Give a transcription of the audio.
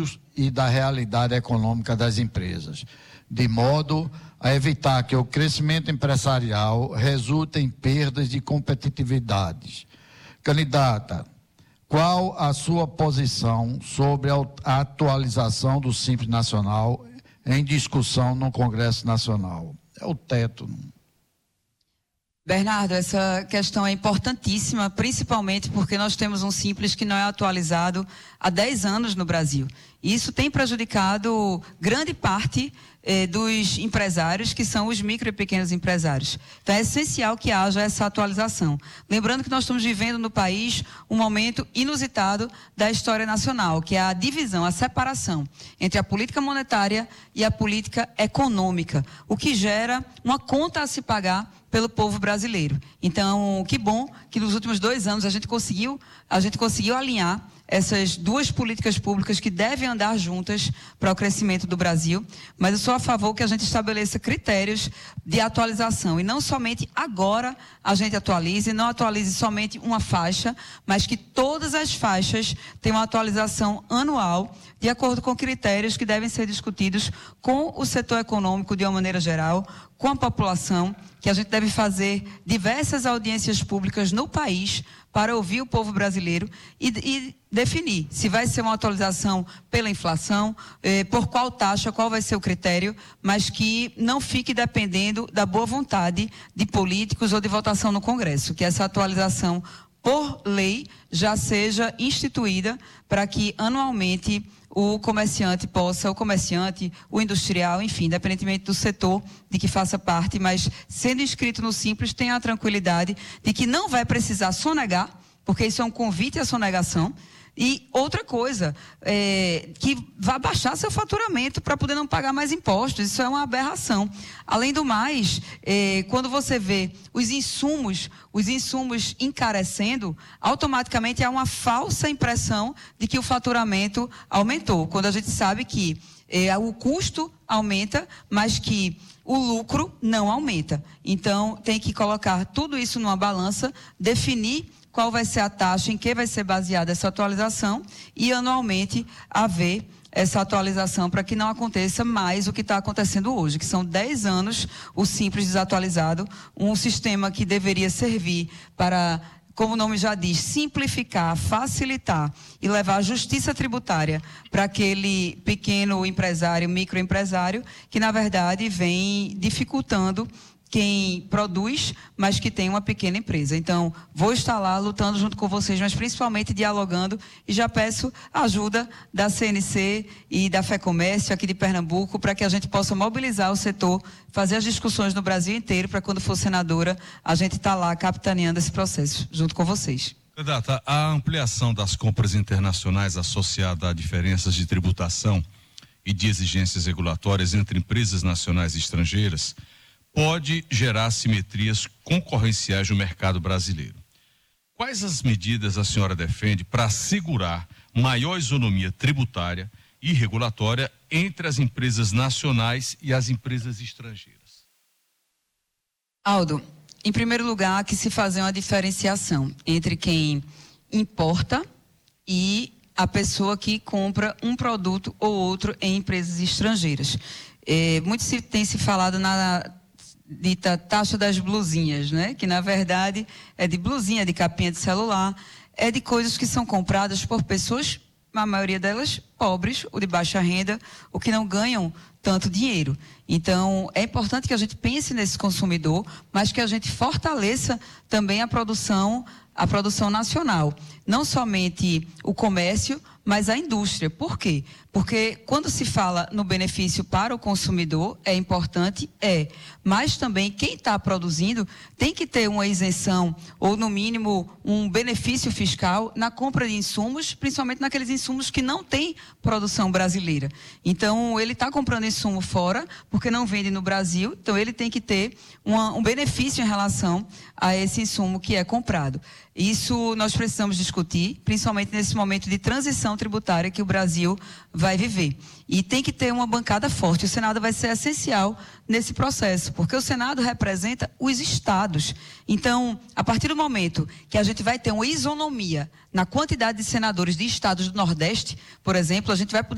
custos e da realidade econômica das empresas, de modo a evitar que o crescimento empresarial resulte em perdas de competitividade. Candidata, qual a sua posição sobre a atualização do Simples Nacional em discussão no Congresso Nacional? É o teto. Bernardo, essa questão é importantíssima, principalmente porque nós temos um Simples que não é atualizado há 10 anos no Brasil. E isso tem prejudicado grande parte dos empresários, que são os micro e pequenos empresários. Então é essencial que haja essa atualização. Lembrando que nós estamos vivendo no país um momento inusitado da história nacional, que é a divisão, a separação entre a política monetária e a política econômica, o que gera uma conta a se pagar pelo povo brasileiro. Então, que bom que nos últimos 2 anos a gente conseguiu alinhar essas duas políticas públicas que devem andar juntas para o crescimento do Brasil, mas eu sou a favor que a gente estabeleça critérios de atualização, e não somente agora a gente atualize, não atualize somente uma faixa, mas que todas as faixas tenham uma atualização anual, de acordo com critérios que devem ser discutidos com o setor econômico de uma maneira geral, com a população, que a gente deve fazer diversas audiências públicas no país para ouvir o povo brasileiro e definir se vai ser uma atualização pela inflação, por qual taxa, qual vai ser o critério, mas que não fique dependendo da boa vontade de políticos ou de votação no Congresso, que essa atualização por lei já seja instituída para que anualmente o comerciante, o industrial, enfim, independentemente do setor de que faça parte, mas sendo inscrito no Simples, tenha a tranquilidade de que não vai precisar sonegar, porque isso é um convite à sonegação. E outra coisa, que vai baixar seu faturamento para poder não pagar mais impostos. Isso é uma aberração. Além do mais, quando você vê os insumos encarecendo, automaticamente há uma falsa impressão de que o faturamento aumentou, quando a gente sabe que o custo aumenta, mas que o lucro não aumenta. Então, tem que colocar tudo isso numa balança, definir qual vai ser a taxa, em que vai ser baseada essa atualização e anualmente haver essa atualização para que não aconteça mais o que está acontecendo hoje, que são 10 anos o Simples desatualizado, um sistema que deveria servir para, como o nome já diz, simplificar, facilitar e levar a justiça tributária para aquele pequeno empresário, microempresário, que na verdade vem dificultando quem produz, mas que tem uma pequena empresa. Então, vou estar lá lutando junto com vocês, mas principalmente dialogando, e já peço a ajuda da CNC e da FEComércio aqui de Pernambuco, para que a gente possa mobilizar o setor, fazer as discussões no Brasil inteiro, para quando for senadora, a gente estar lá capitaneando esse processo, junto com vocês. Candidata, a ampliação das compras internacionais associada a diferenças de tributação e de exigências regulatórias entre empresas nacionais e estrangeiras pode gerar assimetrias concorrenciais no mercado brasileiro. Quais as medidas a senhora defende para assegurar maior isonomia tributária e regulatória entre as empresas nacionais e as empresas estrangeiras? Aldo, em primeiro lugar, que se fazer uma diferenciação entre quem importa e a pessoa que compra um produto ou outro em empresas estrangeiras. Muito tem se falado na dita taxa das blusinhas, né? Que na verdade é de blusinha, de capinha de celular, é de coisas que são compradas por pessoas, a maioria delas pobres, ou de baixa renda, ou que não ganham tanto dinheiro. Então, é importante que a gente pense nesse consumidor, mas que a gente fortaleça também a produção nacional. Não somente o comércio, mas a indústria. Por quê? Porque quando se fala no benefício para o consumidor, é importante, mas também quem está produzindo tem que ter uma isenção, ou no mínimo um benefício fiscal na compra de insumos, principalmente naqueles insumos que não têm produção brasileira. Então, ele está comprando insumo fora, porque não vende no Brasil, então ele tem que ter um benefício em relação a esse insumo que é comprado. Isso nós precisamos discutir, principalmente nesse momento de transição tributária que o Brasil vai viver. E tem que ter uma bancada forte. O Senado vai ser essencial nesse processo, porque o Senado representa os estados. Então, a partir do momento que a gente vai ter uma isonomia na quantidade de senadores de estados do Nordeste, por exemplo, a gente vai poder